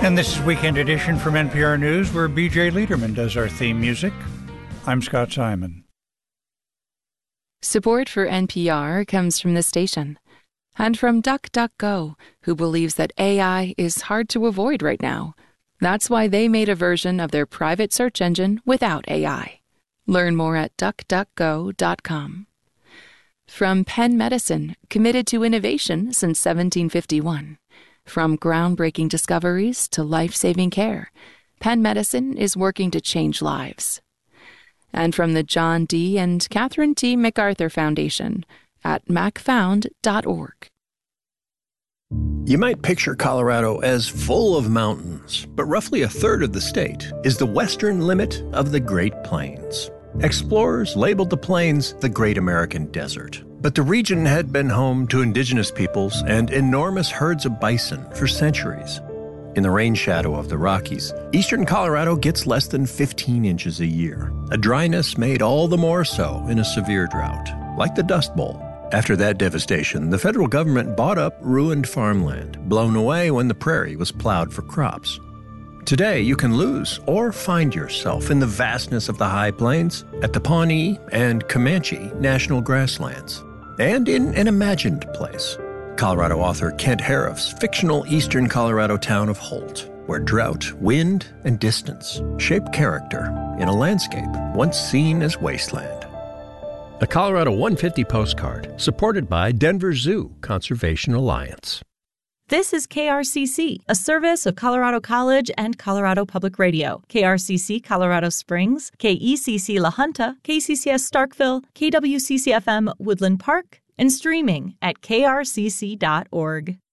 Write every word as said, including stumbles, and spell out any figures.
And this is Weekend Edition from N P R News, where B J Liederman does our theme music. I'm Scott Simon. Support for N P R comes from the station and from DuckDuckGo, who believes that A I is hard to avoid right now. That's why they made a version of their private search engine without A I. Learn more at duck duck go dot com. From Penn Medicine, committed to innovation since seventeen fifty-one. From groundbreaking discoveries to life-saving care, Penn Medicine is working to change lives. And from the John D. and Catherine T. MacArthur Foundation at mac found dot org. You might picture Colorado as full of mountains, but roughly a third of the state is the western limit of the Great Plains. Explorers labeled the plains the Great American Desert. But the region had been home to indigenous peoples and enormous herds of bison for centuries. In the rain shadow of the Rockies, eastern Colorado gets less than fifteen inches a year, a dryness made all the more so in a severe drought, like the Dust Bowl. After that devastation, the federal government bought up ruined farmland, blown away when the prairie was plowed for crops. Today, you can lose or find yourself in the vastness of the High Plains, at the Pawnee and Comanche National Grasslands, and in an imagined place, Colorado author Kent Harroff's fictional eastern Colorado town of Holt, where drought, wind, and distance shape character in a landscape once seen as wasteland. A Colorado one fifty postcard, supported by Denver Zoo Conservation Alliance. This is K R C C, a service of Colorado College and Colorado Public Radio. K R C C Colorado Springs, K E C C La Junta, K C C S Starkville, K W C C F M Woodland Park, and streaming at k r c c dot org.